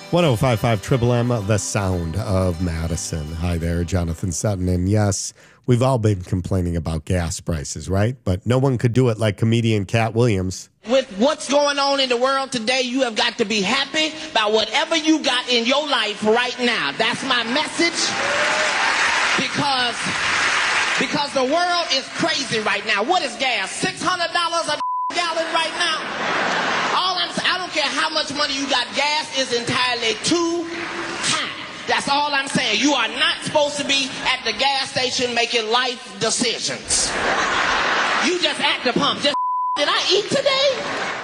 1055 Triple M, the sound of Madison. Hi there, Jonathan Sutton. And yes, we've all been complaining about gas prices, right? But no one could do it like comedian Cat Williams. With what's going on in the world today, you have got to be happy about whatever you got in your life right now. That's my message. Because the world is crazy right now. What is gas? $600 a gallon right now? I don't care how much money you got, gas is entirely too high. That's all I'm saying. You are not supposed to be at the gas station making life decisions. You just at the pump. Just, did I eat today?